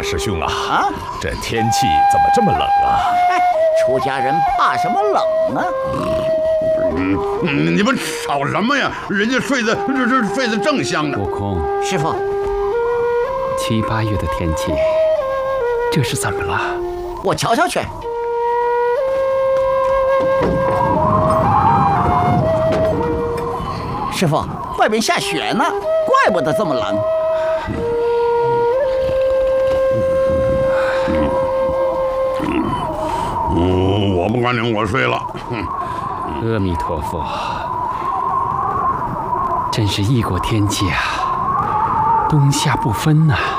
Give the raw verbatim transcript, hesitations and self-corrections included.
师兄啊， 啊， 这天气怎么这么冷啊？ 哎，出家人怕什么冷啊？ 嗯，你们吵什么呀？人家睡得这这睡得正香呢。 悟空， 师傅， 七八月的天气，这是怎么了？ 我瞧瞧去。师傅，外面下雪呢，怪不得这么冷。 嗯，我不管你，我睡了。哼。 阿弥陀佛，真是异国天气啊，冬夏不分呐、啊。